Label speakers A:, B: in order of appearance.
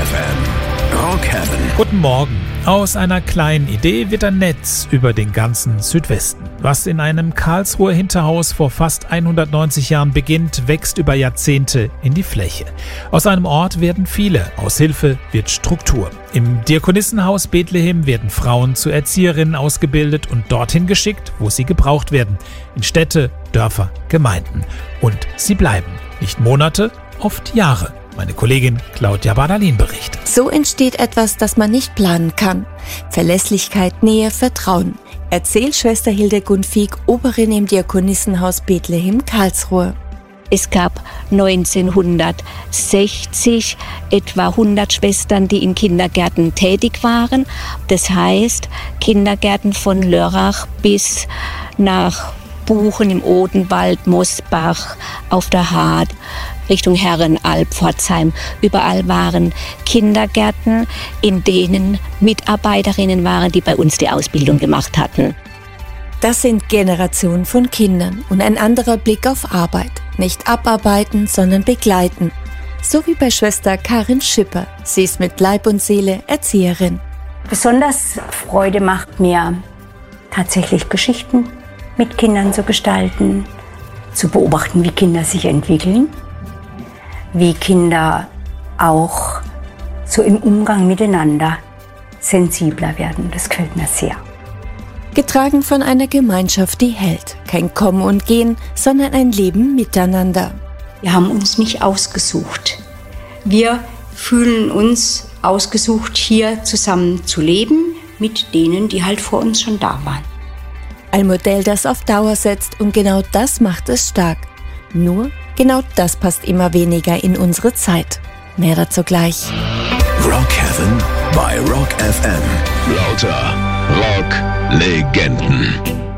A: FM. Rock Heaven.
B: Guten Morgen. Aus einer kleinen Idee wird ein Netz über den ganzen Südwesten. Was in einem Karlsruher Hinterhaus vor fast 190 Jahren beginnt, wächst über Jahrzehnte in die Fläche. Aus einem Ort werden viele, aus Hilfe wird Struktur. Im Diakonissenhaus Bethlehem werden Frauen zu Erzieherinnen ausgebildet und dorthin geschickt, wo sie gebraucht werden. In Städte, Dörfer, Gemeinden. Und sie bleiben. Nicht Monate, oft Jahre. Meine Kollegin Claudia Badalin berichtet.
C: So entsteht etwas, das man nicht planen kann. Verlässlichkeit, Nähe, Vertrauen. Erzählt Schwester Hildegund Fieck, Oberin im Diakonissenhaus Bethlehem Karlsruhe.
D: Es gab 1960 etwa 100 Schwestern, die in Kindergärten tätig waren. Das heißt, Kindergärten von Lörrach bis nach Buchen im Odenwald, Mosbach, auf der Hart, Richtung Herrenalb, Pforzheim. Überall waren Kindergärten, in denen Mitarbeiterinnen waren, die bei uns die Ausbildung gemacht hatten.
C: Das sind Generationen von Kindern und ein anderer Blick auf Arbeit. Nicht abarbeiten, sondern begleiten. So wie bei Schwester Karin Schipper. Sie ist mit Leib und Seele Erzieherin.
E: Besonders Freude macht mir tatsächlich Geschichten mit Kindern zu gestalten, zu beobachten, wie Kinder sich entwickeln, wie Kinder auch so im Umgang miteinander sensibler werden. Das gefällt mir sehr.
C: Getragen von einer Gemeinschaft, die hält. Kein Kommen und Gehen, sondern ein Leben miteinander.
E: Wir haben uns nicht ausgesucht. Wir fühlen uns ausgesucht, hier zusammen zu leben mit denen, die halt vor uns schon da waren.
C: Ein Modell, das auf Dauer setzt, und genau das macht es stark. Nur genau das passt immer weniger in unsere Zeit. Mehr dazu gleich.
A: Rock Heaven bei Rock FM. Lauter Rock-Legenden.